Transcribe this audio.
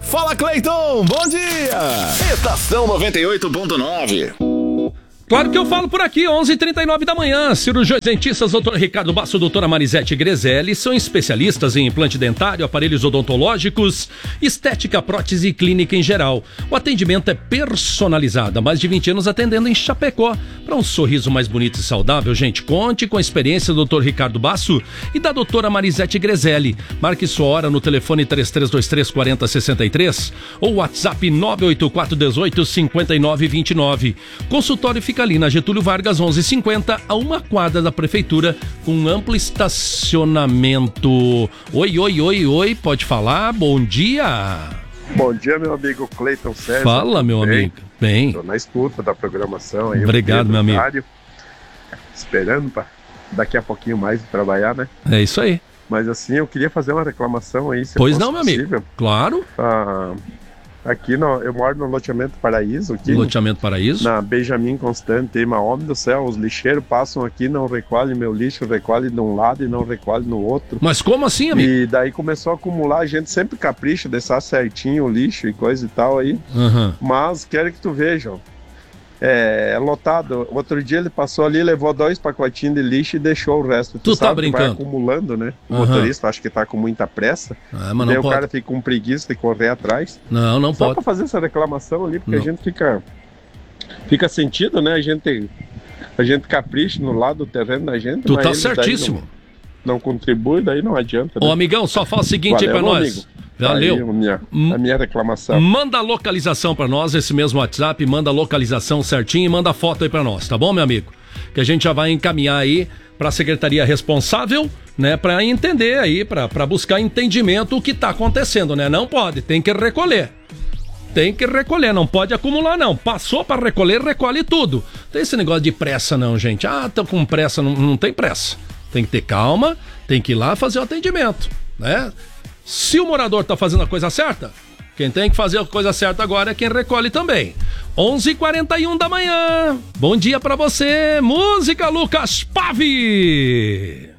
Fala, Cleiton, bom dia! Estação 98.9. Claro que eu falo por aqui, 11h39 da manhã. Cirurgiões dentistas, Dr. Ricardo Basso, doutora Marisete Grezelli, são especialistas em implante dentário, aparelhos odontológicos, estética, prótese e clínica em geral. O atendimento é personalizado, há mais de 20 anos atendendo em Chapecó. Para um sorriso mais bonito e saudável, gente, conte com a experiência do Dr. Ricardo Basso e da doutora Marisete Grezelli. Marque sua hora no telefone 3323-4063 ou WhatsApp 98418-5929. Consultório fica ali na Getúlio Vargas 1150, a uma quadra da prefeitura, com amplo estacionamento. Oi, pode falar? Bom dia. Bom dia, meu amigo Cleiton César. Fala, meu amigo. Bem. Estou na escuta da programação aí. Obrigado, meu amigo. Esperando para daqui a pouquinho mais trabalhar, né? É isso aí. Mas assim, eu queria fazer uma reclamação aí, se pois fosse não, meu possível. amigo. Claro. Aqui eu moro no loteamento Paraíso. Aqui, loteamento Paraíso. Na Benjamin Constante, mas homem do céu, os lixeiros passam aqui, não recolhem meu lixo, recolhem de um lado e não recolhem no outro. Mas como assim, amigo? E daí começou a acumular, a gente sempre capricha, deixar certinho o lixo e coisa e tal aí. Mas quero que tu veja, é lotado. Outro dia ele passou ali, levou 2 pacotinhos de lixo e deixou o resto. Tu tá brincando? Vai acumulando, né? O motorista acho que tá com muita pressa. Mas não daí pode. O cara fica com preguiça de correr atrás. Não Só pode. Só pra fazer essa reclamação ali, porque a gente fica sentido, né? A gente capricha no lado do terreno da gente. Tu mas tá certíssimo. Não contribui, daí não adianta. Né? Ô, amigão, só fala o seguinte aí pra nós. Amigo. Valeu. Aí a minha reclamação. Manda a localização pra nós, esse mesmo WhatsApp, manda a localização certinho e manda a foto aí pra nós, tá bom, meu amigo? Que a gente já vai encaminhar aí pra secretaria responsável, né, pra entender aí, pra buscar entendimento o que tá acontecendo, né? Não pode, tem que recolher. Tem que recolher, não pode acumular não. Passou pra recolher, recolhe tudo. Não tem esse negócio de pressa não, gente. Tô com pressa, não tem pressa. Tem que ter calma, tem que ir lá fazer o atendimento, né? Se o morador tá fazendo a coisa certa, quem tem que fazer a coisa certa agora é quem recolhe também. 11h41 da manhã. Bom dia pra você. Música Lucas Pave.